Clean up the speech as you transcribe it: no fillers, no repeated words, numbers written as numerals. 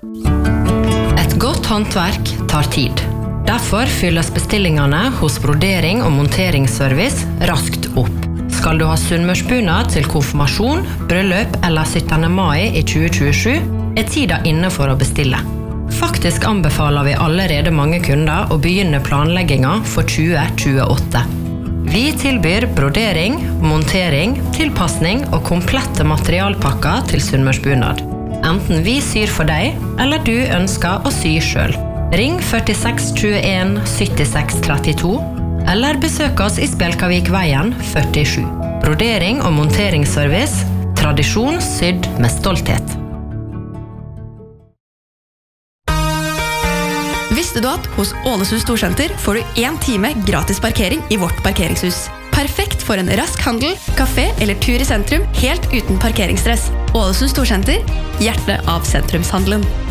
Et godt håndverk tar tid. Derfor fylles bestillingene hos Brodering og monteringsservice raskt opp. Skal du ha sunnmørsbunad til konfirmasjon, bryllup eller 17. mai i 2027, tida inne for å bestille. Faktisk anbefaler vi allerede mange kunder å begynne planlegginga for 2028. Vi tilbyr brodering, montering, tilpassning og komplette materialpakker til sunnmørsbunad. Enten vi syr for deg, eller du ønsker å sy selv. Ring 46 21 76 32, eller besøk oss i Spjelkavikveien 47. Brodering og monteringsservice, tradisjon sydd med stolthet. Visste du at hos Ålesund Storsenter får du 1 time gratis parkering i vårt parkeringshus? Perfekt for en rask handel, kafé eller tur i sentrum, helt uten parkeringsstress. Ålesund Storsenter, hjertet av sentrumshandelen.